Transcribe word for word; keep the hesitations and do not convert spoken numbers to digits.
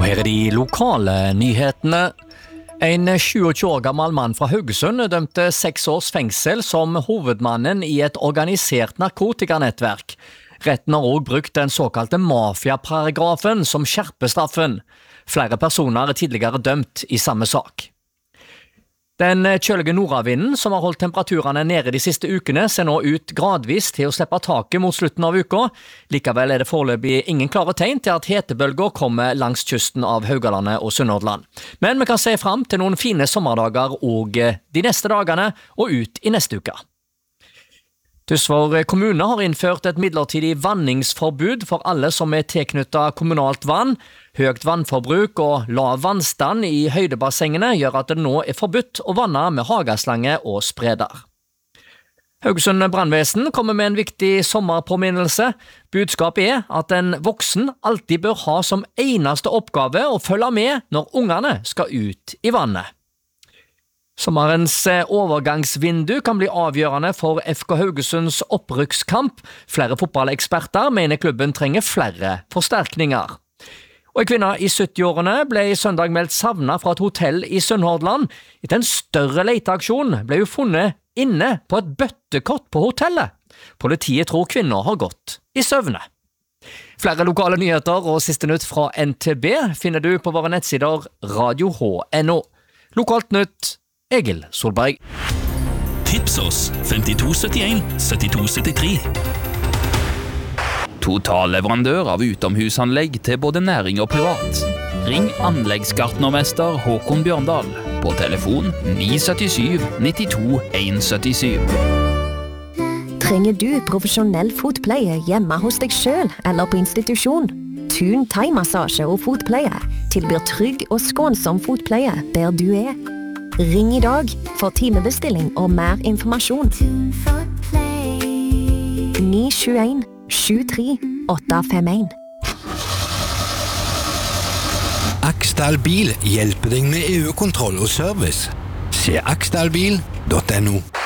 her er de lokale nyhetene. En tjueåtte år gammel mann fra Haugesund dømte seks års fengsel som hovedmannen i et organisert narkotikanettverk. Retten har også brukt den såkalte mafiaparagrafen som skjerper straffen. Flere personer er tidligere dømt i samme sak. Den kjølige nordavinden som har holdt temperaturene nede de siste ukene ser nå ut gradvis til å slippe taket mot slutten av uka. Likevel er det foreløpig ingen klare tegn til at hetebølger kommer langs kysten av Haugalandet og Sunnhordland. Men vi kan se frem til noen fine sommerdager og de neste dagene og ut i neste uke. Tysvær kommune har innført et midlertidig vanningsforbud for alle som er tilknyttet kommunalt vann. Høyt vannforbruk og lav vannstand i høydebassengene gjør at det nå er forbudt å vanne med hageslange og spreder. Haugesund brannvesen kommer med en viktig sommerpåminnelse. Budskapet er at en voksen alltid bør ha som eneste oppgave å følge med når ungene skal ut i vannet. Sommerens overgangsvindu kan bli avgjørende for F K Haugesunds opprykkskamp. Flere fotballeksperter mener klubben trenger flere forsterkninger. Og en kvinne i sytti-årene ble i søndag meldt savnet fra et hotell i Sunnhordland. Etter en større leteaksjon ble hun funnet inne på et bøttekott på hotellet. Politiet tror kvinner har gått i søvne. Flere lokale nyheter og siste nytt fra N T B finner du på våre nettsider radio h punktum n o. Lokalt nytt, Egil Solberg. Tips oss femtito syttien syttito syttitre. Totalleverandør av utomhusanlegg til både næring og privat. Ring anleggsgartnermester Håkon Bjørndal på telefon ni sytti sju nittito en sytti sju. Trenger du profesjonell fotpleie hjemme hos deg selv eller på institusjon? Thun thai-massasje og fotpleie tilbyr trygg og skånsom fotpleie der du er. Ring i dag for timebestilling og mer informasjon. ni sju en sju tre åtte fem en. Aksdal Bil hjelper deg med E U-kontroll og service. Se aksdalbil punktum n o.